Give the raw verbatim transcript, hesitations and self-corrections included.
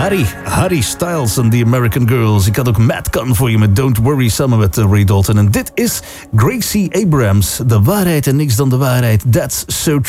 Harry. Harry Styles en The American Girls. Ik had ook Matt Gunn voor je met Don't Worry samen met uh, Ray Dalton. En dit is Gracie Abrams. De waarheid en niks dan de waarheid. That's so true.